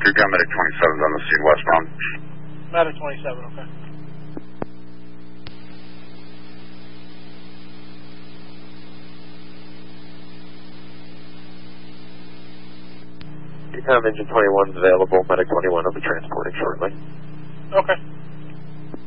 Recon Medic 27's on the scene westbound. Medic 27, okay. Recon Engine 21's available. Medic 21 will be transporting shortly. Okay.